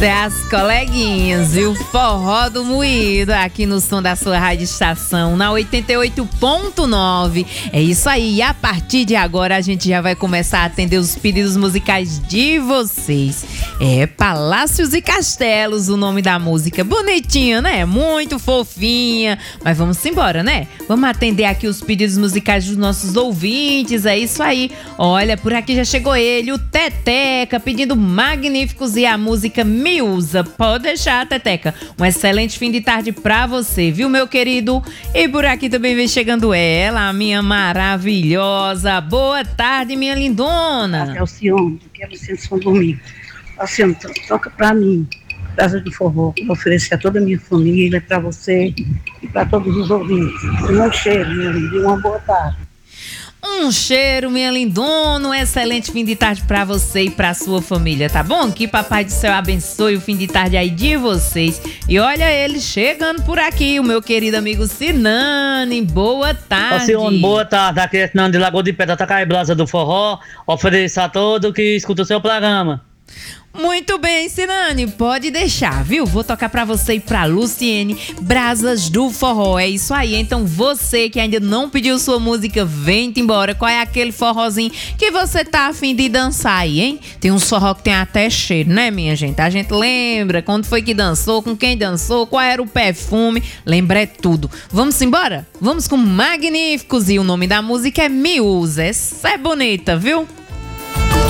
Das coleguinhas e o forró do moído aqui no som da sua rádio estação, na 88.9. É isso aí, e a partir de agora a gente já vai começar a atender os pedidos musicais de vocês. É Palácios e Castelos o nome da música, bonitinha, né? Muito fofinha, mas vamos embora, né? Vamos atender aqui os pedidos musicais dos nossos ouvintes, é isso aí. Olha, por aqui já chegou ele, o Teteca, pedindo Magníficos e a música Me Usa. Pode deixar, Teteca. Um excelente fim de tarde pra você, viu, meu querido? E por aqui também vem chegando ela, a minha maravilhosa. Boa tarde, minha lindona. Alcione, que é você São Domingo. Alcione, toca pra mim, Casa do Forró, que eu oferecer a toda a minha família, pra você e pra todos os ouvintes. Um cheiro, meu lindo, e uma boa tarde. Um cheiro, minha lindona, um excelente fim de tarde pra você e pra sua família, tá bom? Que Papai do Céu abençoe o fim de tarde aí de vocês. E olha ele chegando por aqui, o meu querido amigo Sinani. Boa tarde. Alcione, boa tarde. Aqui é Sinani de Lagoa de Pedra, Tacaí, Brasa do Forró. Ofereço a todo que escuta o seu programa. Muito bem, Sinani, pode deixar, viu? Vou tocar pra você e pra Luciene, Brasas do Forró. É isso aí, então você que ainda não pediu sua música, vem embora. Qual é aquele forrozinho que você tá a fim de dançar aí, hein? Tem um forró que tem até cheiro, né, minha gente? A gente lembra quando foi que dançou, com quem dançou, qual era o perfume, lembra tudo. Vamos embora? Vamos com Magníficos e o nome da música é Me Usa. Essa é bonita, viu?